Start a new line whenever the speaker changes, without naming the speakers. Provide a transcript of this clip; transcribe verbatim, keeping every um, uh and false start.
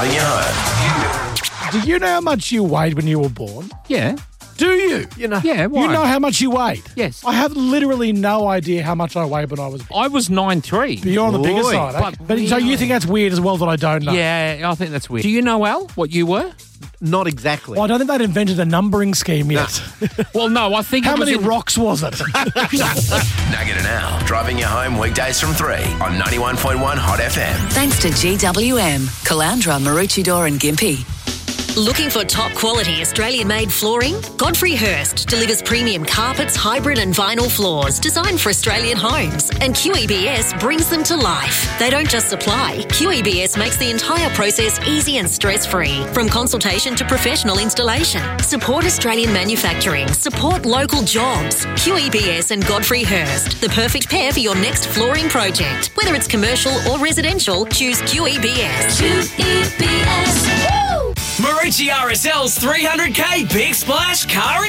driving you home.
Do you know how much you weighed when you were born?
Yeah.
Do you?
You know,
Yeah, why?
You know how much you weighed?
Yes.
I have literally no idea how much I weighed when I was born.
I was nine three.
You're on the bigger
Boy.
side. eh?
But
But, so you think that's weird as well that I don't know?
Yeah, I think that's weird. Do you know, Al, what you were?
not exactly.
Well, I don't think they'd invented a numbering scheme yet.
Well, no, I think
How
it was
many
in-
rocks was it?
Nugget and Al, driving you home weekdays from three on ninety-one point one Hot F M.
Thanks to G W M, Calandra, Maroochydore and Gympie.
Looking for top quality Australian-made flooring? Godfrey Hirst delivers premium carpets, hybrid and vinyl floors designed for Australian homes, and Q E B S brings them to life. They don't just supply, Q E B S makes the entire process easy and stress-free, from consultation to professional installation. Support Australian manufacturing, support local jobs. Q E B S and Godfrey Hirst, the perfect pair for your next flooring project. Whether it's commercial or residential, choose Q E B S. Q E B S. Woo!
Marucci R S L's three hundred K Big Splash Car